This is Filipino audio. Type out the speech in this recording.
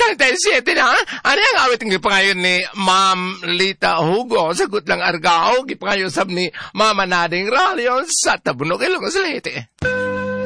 37 na, ano ang awit ng gipangayon ni Ma'am Lita Hugo, sagot lang argao, gipangayon sab ni Mama Nading Ralion sa Tabunog, Ilocos Leyte.